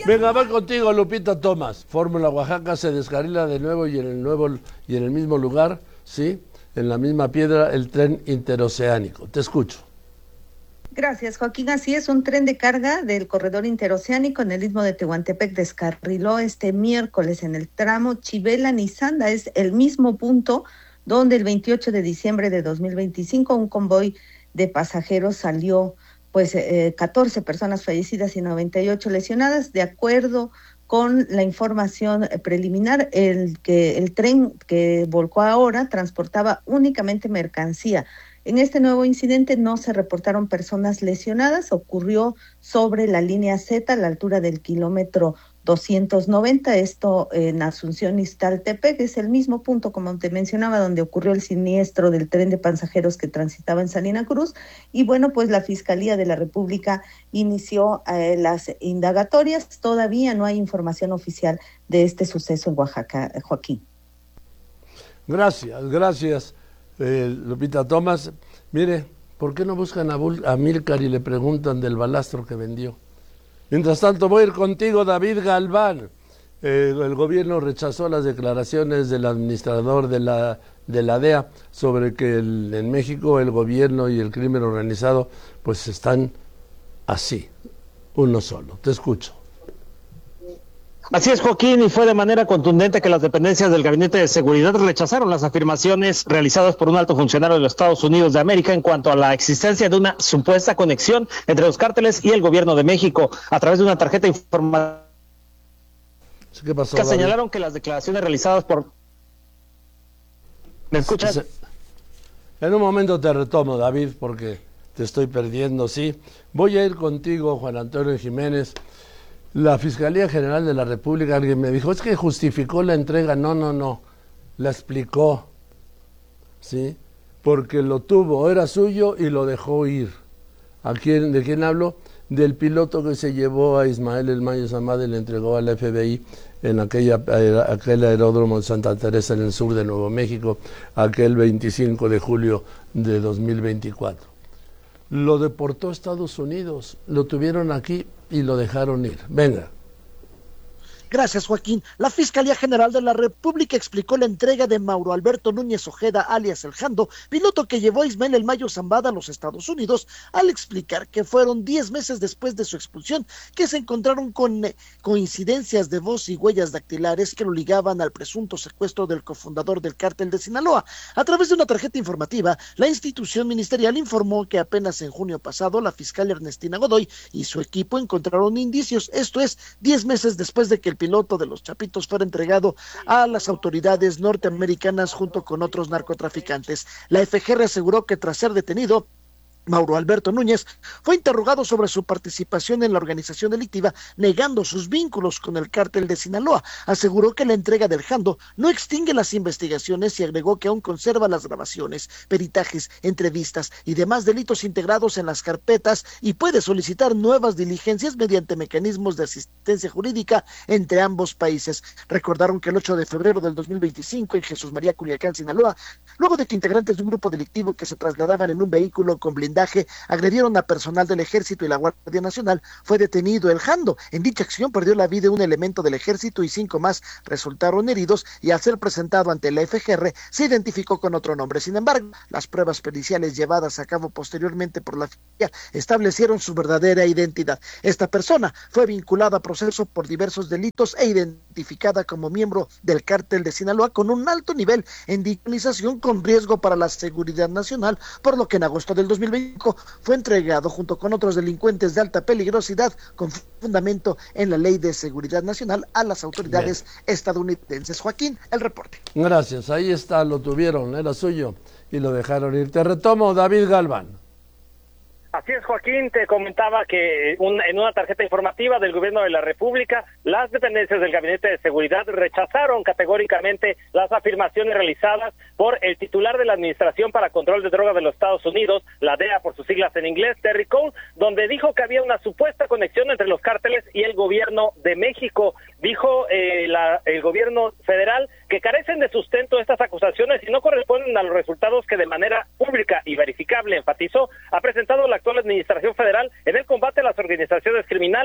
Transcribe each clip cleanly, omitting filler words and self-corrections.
Venga, va contigo, Lupita Tomás. Fórmula Oaxaca se descarrila de nuevo y en el mismo lugar, ¿sí? En la misma piedra, el tren interoceánico. Te escucho. Gracias, Joaquín. Así es, un tren de carga del corredor interoceánico en el istmo de Tehuantepec descarriló este miércoles en el tramo Chivela-Nizanda. Es el mismo punto donde el 28 de diciembre de 2025 un convoy de pasajeros salió, 14 personas fallecidas y 98 lesionadas. De acuerdo con la información preliminar, el tren que volcó ahora transportaba únicamente mercancía. En este nuevo incidente no se reportaron personas lesionadas. Ocurrió sobre la línea Z a la altura del kilómetro 290, esto en Asunción Ixtaltepec. Es el mismo punto, como te mencionaba, donde ocurrió el siniestro del tren de pasajeros que transitaba en Salina Cruz. Y bueno, pues la Fiscalía de la República inició las indagatorias. Todavía no hay información oficial de este suceso en Oaxaca, Joaquín. Gracias, Lupita Tomás. Mire, ¿por qué no buscan a Milcar y le preguntan del balastro que vendió? Mientras tanto, voy a ir contigo, David Galván. El gobierno rechazó las declaraciones del administrador de la DEA sobre que en México el gobierno y el crimen organizado pues están así, uno solo. Te escucho. Así es, Joaquín, y fue de manera contundente que las dependencias del Gabinete de Seguridad rechazaron las afirmaciones realizadas por un alto funcionario de los Estados Unidos de América en cuanto a la existencia de una supuesta conexión entre los cárteles y el gobierno de México a través de una tarjeta informativa. ¿Qué pasó, que David? Señalaron que las declaraciones realizadas por... ¿Me escuchas? En un momento te retomo, David, porque te estoy perdiendo, sí. Voy a ir contigo, Juan Antonio Jiménez. La Fiscalía General de la República, alguien me dijo, es que justificó la entrega. No, la explicó, ¿sí? Porque lo tuvo, era suyo y lo dejó ir. ¿De quién hablo? Del piloto que se llevó a Ismael El Mayo Zambada y le entregó al FBI en aquel aeródromo de Santa Teresa en el sur de Nuevo México, aquel 25 de julio de 2024. Lo deportó a Estados Unidos, lo tuvieron aquí y lo dejaron ir. Venga. Gracias, Joaquín. La Fiscalía General de la República explicó la entrega de Mauro Alberto Núñez Ojeda, alias El Jando, piloto que llevó a Ismael El Mayo Zambada a los Estados Unidos, al explicar que fueron 10 meses después de su expulsión que se encontraron con coincidencias de voz y huellas dactilares que lo ligaban al presunto secuestro del cofundador del cártel de Sinaloa. A través de una tarjeta informativa, la institución ministerial informó que apenas en junio pasado la fiscal Ernestina Godoy y su equipo encontraron indicios, esto es, 10 meses después de que el piloto de los Chapitos fuera entregado a las autoridades norteamericanas junto con otros narcotraficantes. La FGR aseguró que tras ser detenido, Mauro Alberto Núñez fue interrogado sobre su participación en la organización delictiva, negando sus vínculos con el cártel de Sinaloa. Aseguró que la entrega del Jando no extingue las investigaciones y agregó que aún conserva las grabaciones, peritajes, entrevistas y demás delitos integrados en las carpetas y puede solicitar nuevas diligencias mediante mecanismos de asistencia jurídica entre ambos países. Recordaron que el 8 de febrero del 2025 en Jesús María, Culiacán, Sinaloa, luego de que integrantes de un grupo delictivo que se trasladaban en un vehículo con blindaje agredieron a personal del Ejército y la Guardia Nacional, fue detenido El Jando. En dicha acción perdió la vida un elemento del Ejército y 5 más resultaron heridos y al ser presentado ante la FGR se identificó con otro nombre. Sin embargo, las pruebas periciales llevadas a cabo posteriormente por la Fiscalía establecieron su verdadera identidad. Esta persona fue vinculada a proceso por diversos delitos e identificada como miembro del cártel de Sinaloa con un alto nivel en digitalización con riesgo para la seguridad nacional, por lo que en agosto del 2020 fue entregado junto con otros delincuentes de alta peligrosidad con fundamento en la Ley de Seguridad Nacional a las autoridades estadounidenses. Joaquín, el reporte. Gracias, ahí está, lo tuvieron, era suyo y lo dejaron ir. Te retomo, David Galván. Así es, Joaquín, te comentaba que en una tarjeta informativa del Gobierno de la República, las dependencias del Gabinete de Seguridad rechazaron categóricamente las afirmaciones realizadas por el titular de la Administración para Control de Drogas de los Estados Unidos, la DEA por sus siglas en inglés, Terry Cole, donde dijo que había una supuesta conexión entre los cárteles y el Gobierno de México. Dijo el Gobierno federal que carecen de sustento estas acusaciones y no corresponden a los resultados que de manera pública y verificable, enfatizó, ha presentado la actual Administración Federal en el combate a las organizaciones criminales.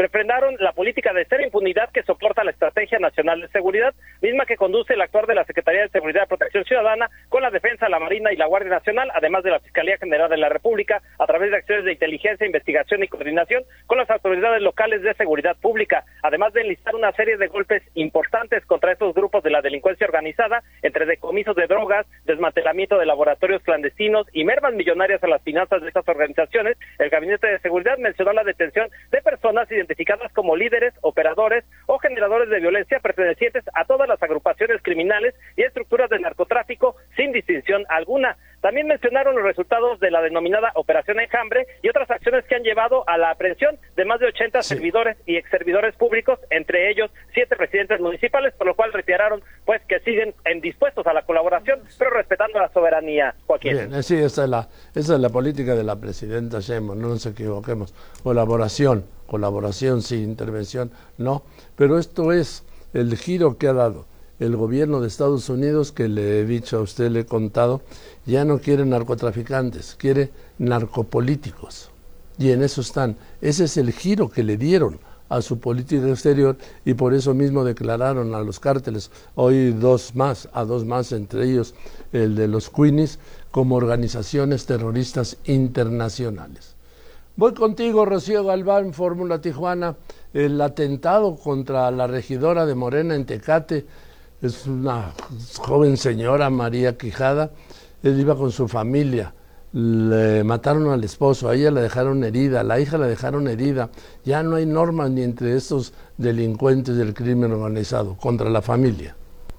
refrendaron la política de cero impunidad que soporta la Estrategia Nacional de Seguridad, misma que conduce el actuar de la Secretaría de Seguridad y Protección Ciudadana con la Defensa, la Marina y la Guardia Nacional, además de la Fiscalía General de la República, a través de acciones de inteligencia, investigación y coordinación con las autoridades locales de seguridad pública, además de enlistar una serie de golpes importantes contra estos grupos de la delincuencia organizada, entre decomisos de drogas, desmantelamiento de laboratorios clandestinos y mermas millonarias a las finanzas de estas organizaciones. El Gabinete de Seguridad mencionó la detención de personas identificadas como líderes, operadores o generadores de violencia pertenecientes a todas las agrupaciones criminales y estructuras de narcotráfico sin distinción alguna. También mencionaron los resultados de la denominada Operación Enjambre y otras acciones que han llevado a la aprehensión de más de 80 servidores y exservidores públicos, entre ellos 7 presidentes municipales, por lo cual reiteraron pues que siguen dispuestos a la colaboración, pero respetando la soberanía, Joaquín. Bien, sí, esa es la política de la presidenta Sheinbaum, no nos equivoquemos. Colaboración, sí, intervención, no. Pero esto es el giro que ha dado el gobierno de Estados Unidos, que le he dicho a usted, le he contado, ya no quiere narcotraficantes, quiere narcopolíticos. Y en eso están. Ese es el giro que le dieron a su política exterior y por eso mismo declararon a los cárteles, hoy dos más, entre ellos el de los Queenies, como organizaciones terroristas internacionales. Voy contigo, Rocío Galván, Fórmula Tijuana. El atentado contra la regidora de Morena en Tecate, es una joven señora, María Quijada. Él iba con su familia, le mataron al esposo, a ella la dejaron herida, a la hija la dejaron herida. Ya no hay normas ni entre estos delincuentes del crimen organizado contra la familia.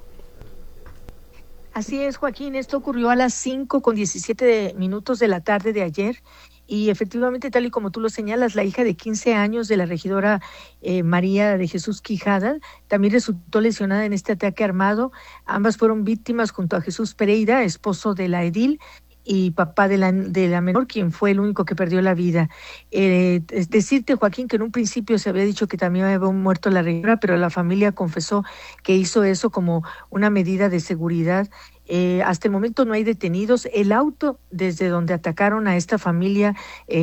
Así es, Joaquín, esto ocurrió a las 5:17 de la tarde de ayer. Y efectivamente, tal y como tú lo señalas, la hija de 15 años de la regidora María de Jesús Quijada también resultó lesionada en este ataque armado. Ambas fueron víctimas junto a Jesús Pereira, esposo de la edil, y papá de la menor, quien fue el único que perdió la vida. Es decirte, Joaquín, que en un principio se había dicho que también había muerto la regidora, pero la familia confesó que hizo eso como una medida de seguridad. Hasta el momento no hay detenidos. El auto desde donde atacaron a esta familia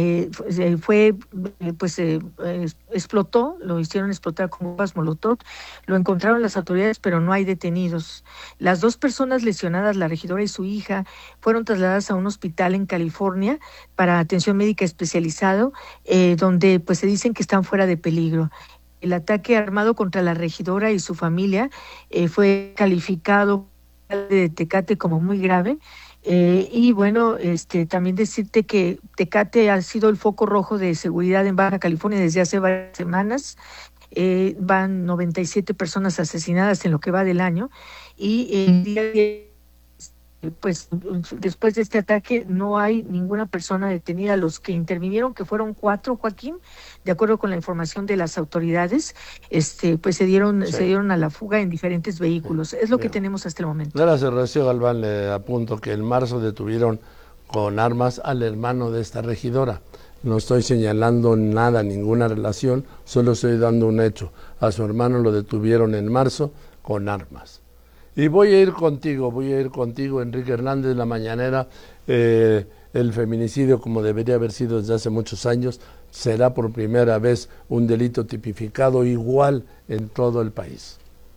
explotó, lo hicieron explotar con bombas Molotov. Lo encontraron las autoridades, pero no hay detenidos. Las 2 personas lesionadas, la regidora y su hija, fueron trasladadas a un hospital en California para atención médica especializado, donde pues se dicen que están fuera de peligro. El ataque armado contra la regidora y su familia fue calificado de Tecate como muy grave, y bueno, también decirte que Tecate ha sido el foco rojo de seguridad en Baja California desde hace varias semanas. Van 97 personas asesinadas en lo que va del año, y el día de pues después de este ataque no hay ninguna persona detenida. Los que intervinieron, que fueron 4, Joaquín, de acuerdo con la información de las autoridades, pues se dieron a la fuga en diferentes vehículos. Es lo que tenemos hasta el momento. Gracias, Rocío Galván. Le apunto que en marzo detuvieron con armas al hermano de esta regidora. No estoy señalando nada, ninguna relación, solo estoy dando un hecho. A su hermano lo detuvieron en marzo con armas. Y voy a ir contigo, Enrique Hernández, la mañanera. El feminicidio, como debería haber sido desde hace muchos años, será por primera vez un delito tipificado igual en todo el país.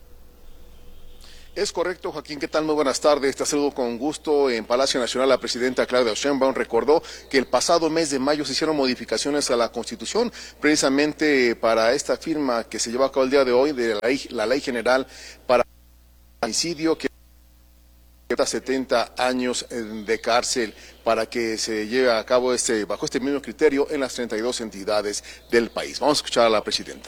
Es correcto, Joaquín. ¿Qué tal? Muy buenas tardes. Te saludo con gusto. En Palacio Nacional, la presidenta Claudia Sheinbaum recordó que el pasado mes de mayo se hicieron modificaciones a la Constitución, precisamente para esta firma que se lleva a cabo el día de hoy de la Ley General para homicidio, que 70 años de cárcel para que se lleve a cabo bajo este mismo criterio en las 32 entidades del país. Vamos a escuchar a la presidenta.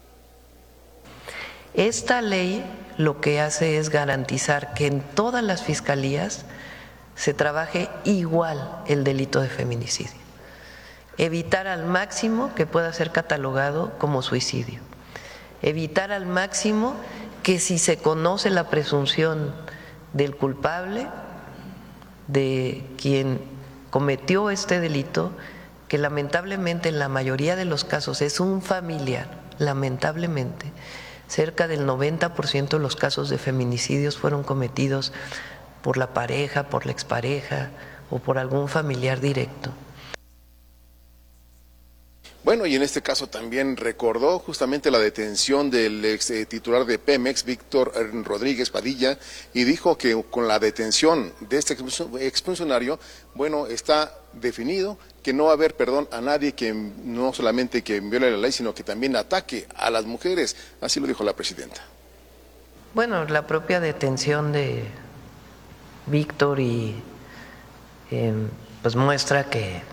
Esta ley lo que hace es garantizar que en todas las fiscalías se trabaje igual el delito de feminicidio, evitar al máximo que pueda ser catalogado como suicidio, evitar al máximo que si se conoce la presunción del culpable, de quien cometió este delito, que lamentablemente en la mayoría de los casos es un familiar, lamentablemente, cerca del 90% de los casos de feminicidios fueron cometidos por la pareja, por la expareja o por algún familiar directo. Bueno, y en este caso también recordó justamente la detención del ex titular de Pemex, Víctor Rodríguez Padilla, y dijo que con la detención de este exfuncionario, bueno, está definido que no va a haber perdón a nadie que no solamente que viole la ley, sino que también ataque a las mujeres. Así lo dijo la presidenta. Bueno, la propia detención de Víctor y pues muestra que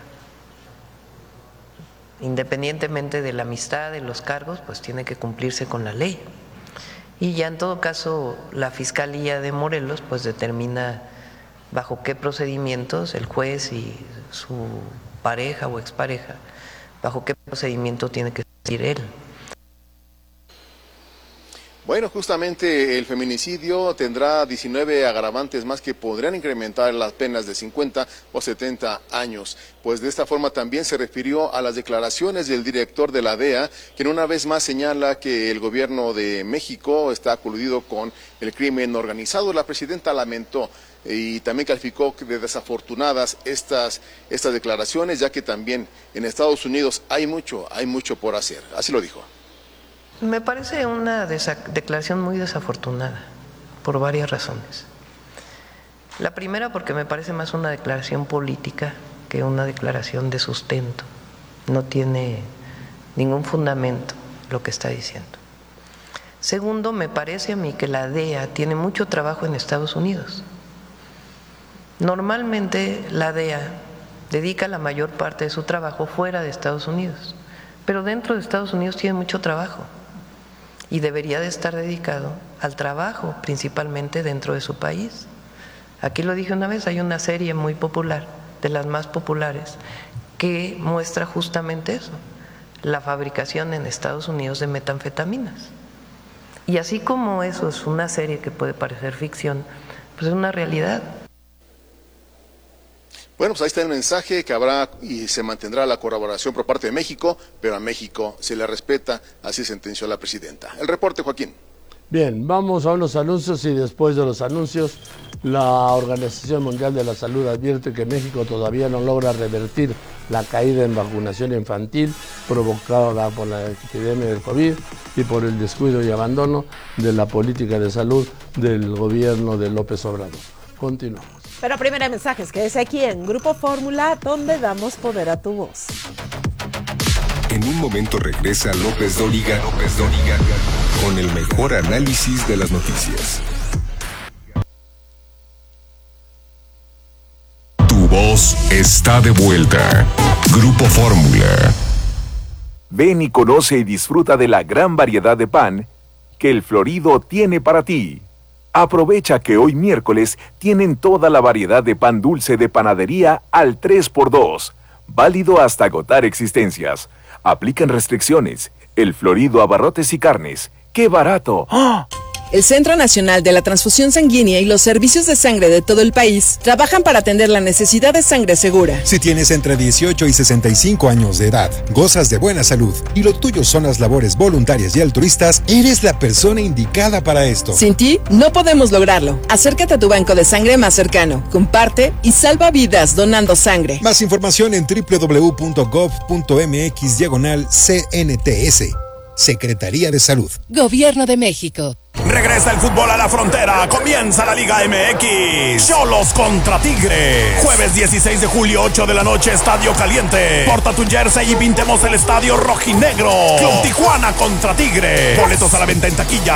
independientemente de la amistad, de los cargos, pues tiene que cumplirse con la ley. Y ya en todo caso la Fiscalía de Morelos pues determina bajo qué procedimientos el juez y su pareja o expareja, bajo qué procedimiento tiene que seguir él. Bueno, justamente el feminicidio tendrá 19 agravantes más que podrían incrementar las penas de 50 o 70 años. Pues de esta forma también se refirió a las declaraciones del director de la DEA, quien una vez más señala que el gobierno de México está coludido con el crimen organizado. La presidenta lamentó y también calificó de desafortunadas estas declaraciones, ya que también en Estados Unidos hay mucho por hacer. Así lo dijo. Me parece una declaración muy desafortunada, por varias razones. La primera, porque me parece más una declaración política que una declaración de sustento. No tiene ningún fundamento lo que está diciendo. Segundo, me parece a mí que la DEA tiene mucho trabajo en Estados Unidos. Normalmente la DEA dedica la mayor parte de su trabajo fuera de Estados Unidos, pero dentro de Estados Unidos tiene mucho trabajo. Y debería de estar dedicado al trabajo, principalmente dentro de su país. Aquí lo dije una vez, hay una serie muy popular, de las más populares, que muestra justamente eso, la fabricación en Estados Unidos de metanfetaminas. Y así como eso es una serie que puede parecer ficción, pues es una realidad. Bueno, pues ahí está el mensaje, que habrá y se mantendrá la colaboración por parte de México, pero a México se le respeta, así sentenció la presidenta. El reporte, Joaquín. Bien, vamos a unos anuncios y después de los anuncios, la Organización Mundial de la Salud advierte que México todavía no logra revertir la caída en vacunación infantil provocada por la epidemia del COVID y por el descuido y abandono de la política de salud del gobierno de López Obrador. Continuamos. Pero primero hay mensajes, que es aquí en Grupo Fórmula, donde damos poder a tu voz. En un momento regresa López Dóriga con el mejor análisis de las noticias. Tu voz está de vuelta. Grupo Fórmula. Ven y conoce y disfruta de la gran variedad de pan que El Florido tiene para ti. Aprovecha que hoy miércoles tienen toda la variedad de pan dulce de panadería al 3x2, válido hasta agotar existencias. Aplican restricciones. El Florido Abarrotes y Carnes. ¡Qué barato! ¡Oh! El Centro Nacional de la Transfusión Sanguínea y los servicios de sangre de todo el país trabajan para atender la necesidad de sangre segura. Si tienes entre 18 y 65 años de edad, gozas de buena salud y lo tuyo son las labores voluntarias y altruistas, eres la persona indicada para esto. Sin ti, no podemos lograrlo. Acércate a tu banco de sangre más cercano, comparte y salva vidas donando sangre. Más información en www.gov.mx/CNTS. Secretaría de Salud. Gobierno de México. Regresa el fútbol a la frontera, comienza la Liga MX. Xolos contra Tigres. Jueves 16 de julio, 8 de la noche, Estadio Caliente. Porta tu jersey y pintemos el estadio rojinegro. Club Tijuana contra Tigres. Boletos a la venta en taquilla